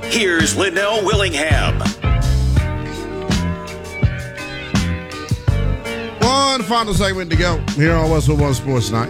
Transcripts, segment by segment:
Here's Linnell Willingham. One final segment to go here on Westwood One Sports Night.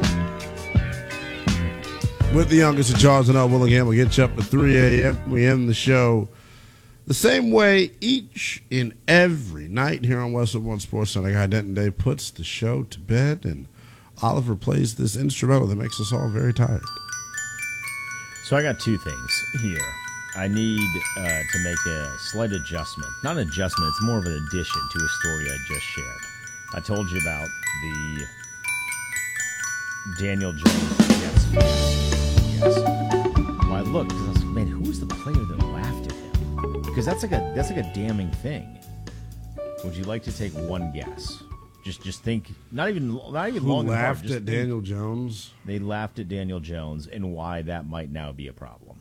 With the youngest of Charles and L. Willingham, we'll get you up to 3 a.m. We end the show the same way each and every night here on Westwood One Sports Night. Guy Denton Day puts the show to bed, and Oliver plays this instrumental that makes us all very tired. So I got two things here. I need to make a slight adjustment. Not an adjustment, it's more of an addition to a story I just shared. I told you about the Daniel Jones Jets fan. Yes. Well, I looked because I was like, man, who was the player that laughed at him? Because that's like a damning thing. Would you like to take one guess? Just think, not even Who long. laughed at Daniel Jones? They laughed at Daniel Jones, and why that might now be a problem.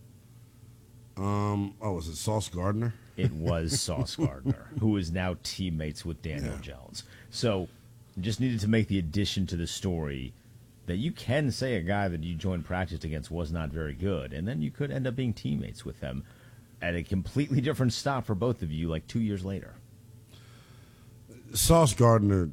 Was it Sauce Gardner? It was Sauce Gardner, who is now teammates with Daniel Jones. So, just needed to make the addition to the story that you can say a guy that you joined practice against was not very good, and then you could end up being teammates with him at a completely different stop for both of you, like 2 years later. Sauce Gardner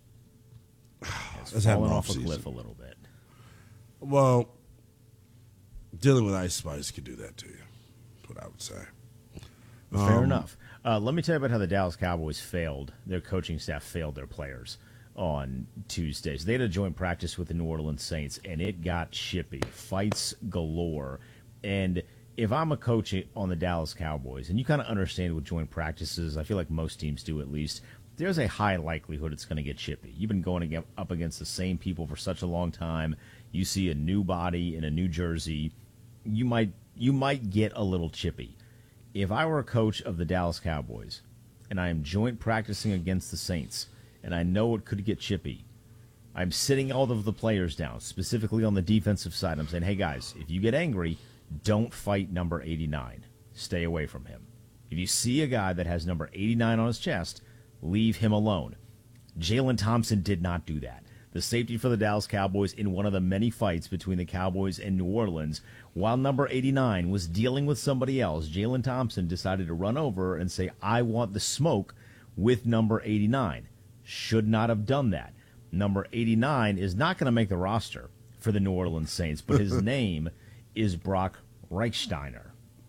has fallen off a cliff a little bit. Well, dealing with Ice Spice could do that to you. That's what I would say. Fair enough. Let me tell you about how the Dallas Cowboys failed. Their coaching staff failed their players on Tuesdays. They had a joint practice with the New Orleans Saints, and it got chippy. Fights galore. And if I'm a coach on the Dallas Cowboys, and you kind of understand what joint practices, I feel like most teams do at least, there's a high likelihood it's going to get chippy. You've been going up against the same people for such a long time. You see a new body in a new jersey. You might get a little chippy. If I were a coach of the Dallas Cowboys and I am joint practicing against the Saints and I know it could get chippy, I'm sitting all of the players down, specifically on the defensive side. I'm saying, hey, guys, if you get angry, don't fight number 89. Stay away from him. If you see a guy that has number 89 on his chest, leave him alone. Jalen Thompson did not do that. The safety for the Dallas Cowboys in one of the many fights between the Cowboys and New Orleans, while number 89 was dealing with somebody else, Jalen Thompson decided to run over and say, I want the smoke with number 89. Should not have done that. Number 89 is not going to make the roster for the New Orleans Saints, but his name is Brock Reichsteiner.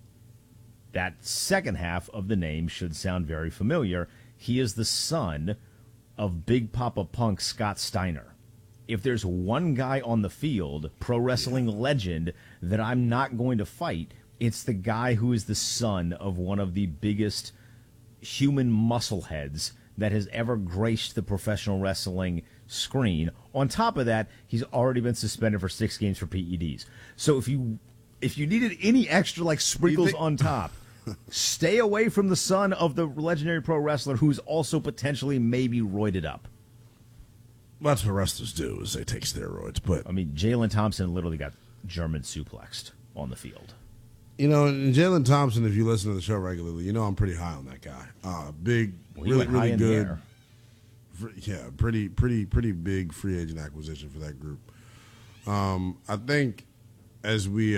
That second half of the name should sound very familiar. He is the son of Big Papa Punk Scott Steiner. If there's one guy on the field, pro wrestling legend, that I'm not going to fight, it's the guy who is the son of one of the biggest human muscle heads that has ever graced the professional wrestling screen. On top of that, he's already been suspended for 6 games for PEDs. So if you needed any extra like sprinkles on top, stay away from the son of the legendary pro wrestler who's also potentially maybe roided up. That's what wrestlers do, is they take steroids. But I mean, Jalen Thompson literally got German suplexed on the field. You know, and Jalen Thompson, if you listen to the show regularly, you know I'm pretty high on that guy. Big, really good. Pretty big free agent acquisition for that group. I think as we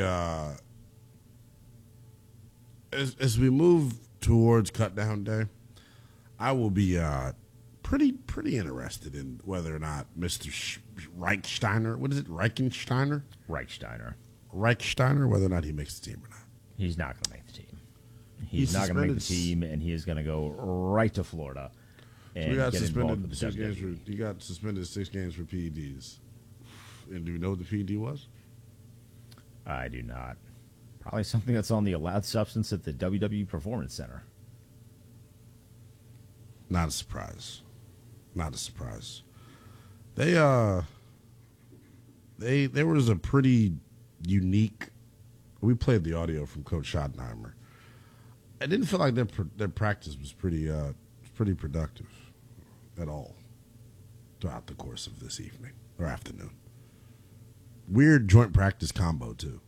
as we move towards cut down day, I will be pretty interested in whether or not Mr. Reichsteiner, what is it, Reichsteiner, whether or not he makes the team or not. He's not going to make the team. He's not going to make the team, and he is going to go right to Florida and get involved with the WWE. He got suspended 6 games for PEDs. And do you know what the PED was? I do not. Probably something that's on the allowed substance at the WWE Performance Center. Not a surprise. There was a pretty unique. We played the audio from Coach Schottenheimer. I didn't feel like their practice was pretty productive at all throughout the course of this evening or afternoon. Weird joint practice combo too.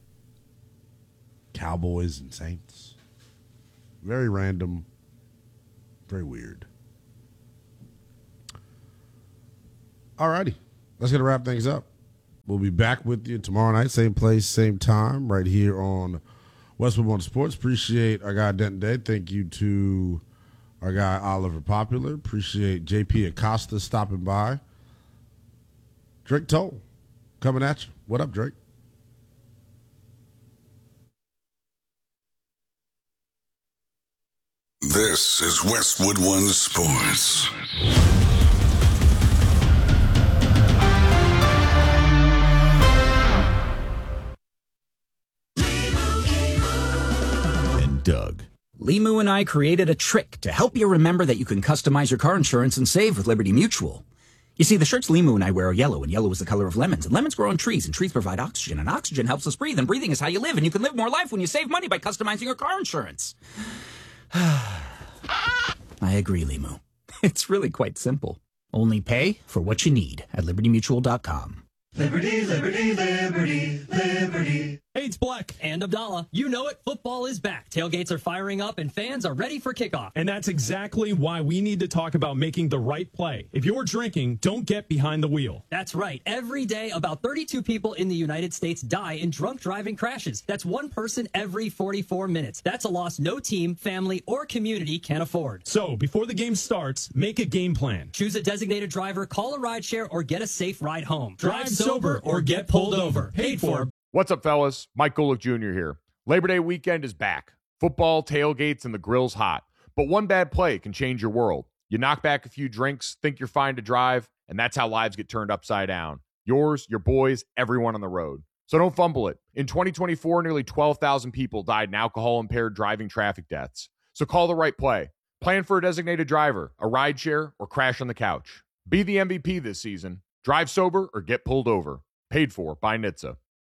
Cowboys and Saints. Very random. Very weird. Alrighty. Let's get to wrap things up. We'll be back with you tomorrow night, same place, same time, right here on Westwood One Sports. Appreciate our guy Denton Day. Thank you to our guy Oliver Popular. Appreciate JP Acosta stopping by. Drake Toll coming at you. What up, Drake? This is Westwood One Sports. And Doug. Limu and I created a trick to help you remember that you can customize your car insurance and save with Liberty Mutual. You see, the shirts Limu and I wear are yellow, and yellow is the color of lemons. And lemons grow on trees, and trees provide oxygen. And oxygen helps us breathe, and breathing is how you live. And you can live more life when you save money by customizing your car insurance. I agree, Limu. It's really quite simple. Only pay for what you need at LibertyMutual.com. Liberty, liberty, liberty, liberty. Hey, it's Black and Abdallah. You know it. Football is back. Tailgates are firing up and fans are ready for kickoff. And that's exactly why we need to talk about making the right play. If you're drinking, don't get behind the wheel. That's right. Every day, about 32 people in the United States die in drunk driving crashes. That's one person every 44 minutes. That's a loss no team, family, or community can afford. So, before the game starts, make a game plan. Choose a designated driver, call a rideshare, or get a safe ride home. Drive sober or get pulled over. Paid for. What's up, fellas? Mike Golick Jr. here. Labor Day weekend is back. Football, tailgates, and the grill's hot. But one bad play can change your world. You knock back a few drinks, think you're fine to drive, and that's how lives get turned upside down. Yours, your boys, everyone on the road. So don't fumble it. In 2024, nearly 12,000 people died in alcohol-impaired driving traffic deaths. So call the right play. Plan for a designated driver, a rideshare, or crash on the couch. Be the MVP this season. Drive sober or get pulled over. Paid for by NHTSA.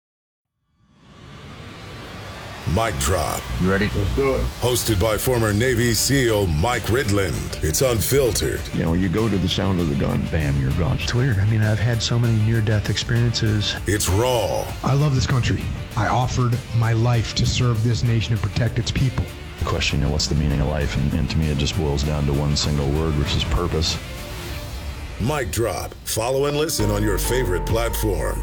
Mic Drop. You ready? Let's do it. Hosted by former Navy SEAL Mike Ridland. It's unfiltered. You know, you go to the sound of the gun, bam, you're gone. It's weird. I mean, I've had so many near-death experiences. It's raw. I love this country. I offered my life to serve this nation and protect its people. The question, you know, what's the meaning of life? And to me, it just boils down to one single word, which is purpose. Mic Drop. Follow and listen on your favorite platform.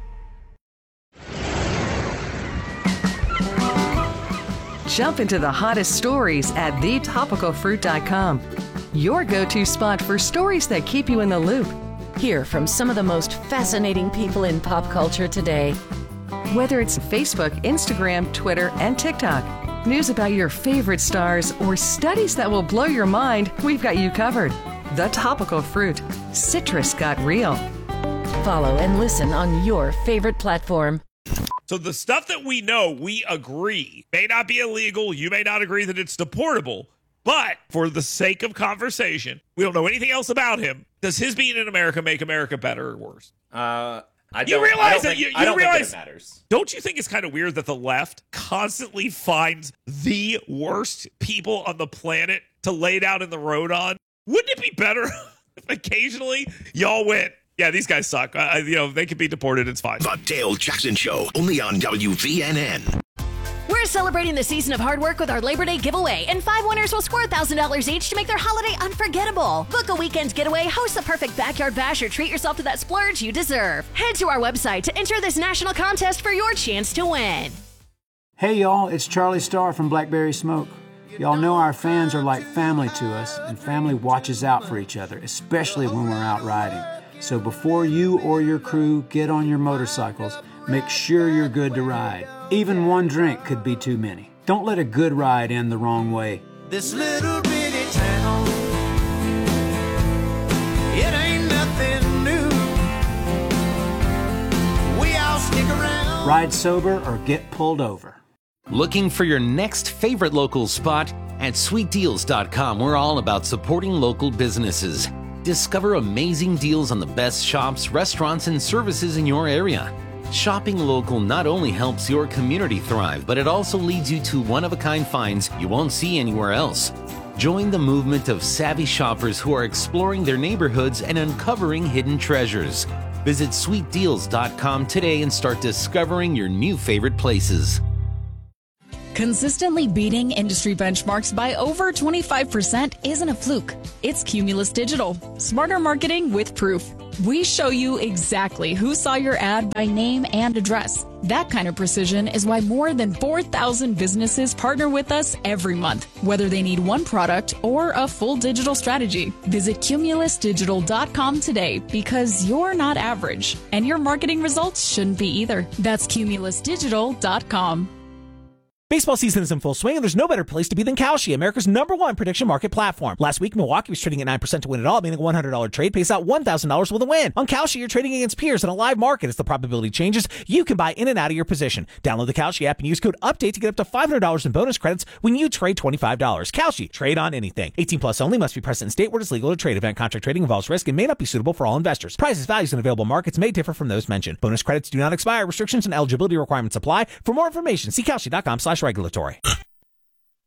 Jump into the hottest stories at thetopicalfruit.com. Your go-to spot for stories that keep you in the loop. Hear from some of the most fascinating people in pop culture today. Whether it's Facebook, Instagram, Twitter, and TikTok, news about your favorite stars, or studies that will blow your mind, we've got you covered. The Topical Fruit. Citrus got real. Follow and listen on your favorite platform. So the stuff that we know, we agree, may not be illegal. You may not agree that it's deportable. But for the sake of conversation, we don't know anything else about him. Does his being in America make America better or worse? I don't think it matters. Don't you think it's kind of weird that the left constantly finds the worst people on the planet to lay down in the road on? Wouldn't it be better if occasionally y'all went, yeah, these guys suck. They could be deported. It's fine. The Dale Jackson Show, only on WVNN. We're celebrating the season of hard work with our Labor Day giveaway, and 5 winners will score $1,000 each to make their holiday unforgettable. Book a weekend getaway, host the perfect backyard bash, or treat yourself to that splurge you deserve. Head to our website to enter this national contest for your chance to win. Hey, y'all, it's Charlie Starr from Blackberry Smoke. Y'all know our fans are like family to us, and family watches out for each other, especially when we're out riding. So before you or your crew get on your motorcycles, make sure you're good to ride. Even one drink could be too many. Don't let a good ride end the wrong way. This little bitty town, it ain't nothing new. We all stick around. Ride sober or get pulled over. Looking for your next favorite local spot? At sweetdeals.com, we're all about supporting local businesses. Discover amazing deals on the best shops, restaurants, and services in your area. Shopping local not only helps your community thrive, but it also leads you to one-of-a-kind finds you won't see anywhere else. Join the movement of savvy shoppers who are exploring their neighborhoods and uncovering hidden treasures. Visit sweetdeals.com today and start discovering your new favorite places. Consistently beating industry benchmarks by over 25% isn't a fluke. It's Cumulus Digital. Smarter marketing with proof. We show you exactly who saw your ad by name and address. That kind of precision is why more than 4,000 businesses partner with us every month, whether they need one product or a full digital strategy. Visit cumulusdigital.com today because you're not average, and your marketing results shouldn't be either. That's cumulusdigital.com. Baseball season is in full swing, and there's no better place to be than Kalshi, America's #1 prediction market platform. Last week, Milwaukee was trading at 9% to win it all, meaning a $100 trade pays out $1,000 with a win. On Kalshi, you're trading against peers in a live market. As the probability changes, you can buy in and out of your position. Download the Kalshi app and use code UPDATE to get up to $500 in bonus credits when you trade $25. Kalshi, trade on anything. 18 plus only, must be present in state where it's legal to trade. Event contract trading involves risk and may not be suitable for all investors. Prices, values, and available markets may differ from those mentioned. Bonus credits do not expire. Restrictions and eligibility requirements apply. For more information, see Kalshi.com/regulatory.